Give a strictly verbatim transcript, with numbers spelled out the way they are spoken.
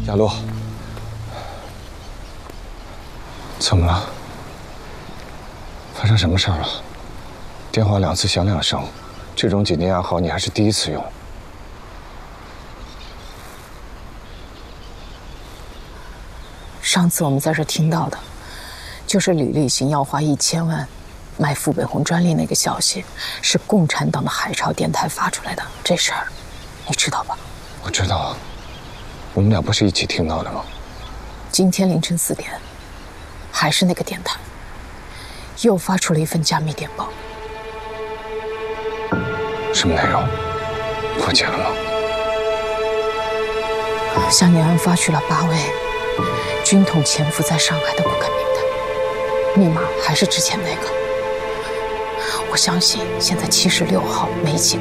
亚洛，怎么了？发生什么事儿了？电话两次响两声，这种紧急暗号你还是第一次用。 上次我们在这听到的，就是吕立行要花一千万买傅北红专利那个消息，是共产党的海潮电台发出来的。这事儿，你知道吧？ 我知道啊，我们俩不是一起听到的吗？ 今天凌晨四点，还是那个电台，又发出了一份加密电报。 什么内容？破解了吗？ 向延安发去了八位军统潜伏在上海的骨干名单，密码还是之前那个。我相信现在七十六号没几个。